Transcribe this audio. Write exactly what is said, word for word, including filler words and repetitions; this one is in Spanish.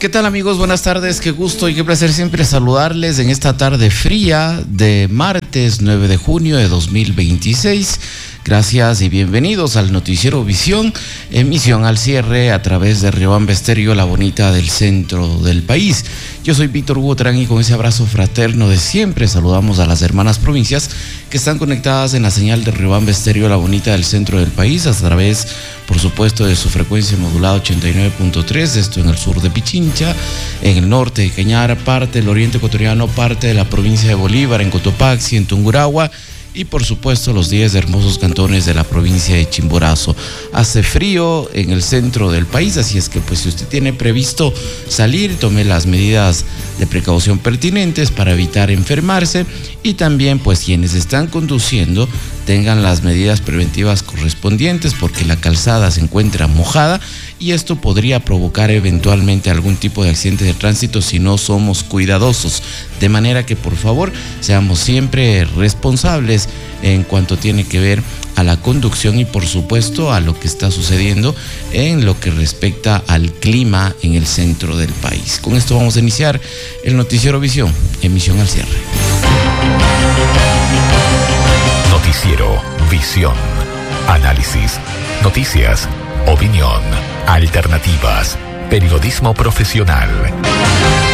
¿Qué tal, amigos? Buenas tardes, qué gusto y qué placer siempre saludarles en esta tarde fría de martes nueve de junio de dos mil veintiséis. Gracias y bienvenidos al Noticiero Visión, emisión al cierre a través de Riobamba Estéreo, la bonita del centro del país. Yo soy Víctor Hugo Terán y con ese abrazo fraterno de siempre saludamos a las hermanas provincias que están conectadas en la señal de Riobamba Estéreo, la bonita del centro del país, a través, por supuesto, de su frecuencia modulada ochenta y nueve punto tres, esto en el sur de Pichincha, en el norte de Cañar, parte del oriente ecuatoriano, parte de la provincia de Bolívar, en Cotopaxi, en Tungurahua, y por supuesto los diez hermosos cantones de la provincia de Chimborazo. Hace frío en el centro del país, así es que pues si usted tiene previsto salir, tome las medidas de precaución pertinentes para evitar enfermarse, y también pues quienes están conduciendo tengan las medidas preventivas correspondientes porque la calzada se encuentra mojada y esto podría provocar eventualmente algún tipo de accidente de tránsito si no somos cuidadosos. De manera que por favor seamos siempre responsables en cuanto tiene que ver a la conducción y por supuesto a lo que está sucediendo en lo que respecta al clima en el centro del país. Con esto vamos a iniciar el Noticiero Visión, emisión al cierre. Noticiero Visión, análisis, noticias, opinión, alternativas, periodismo profesional.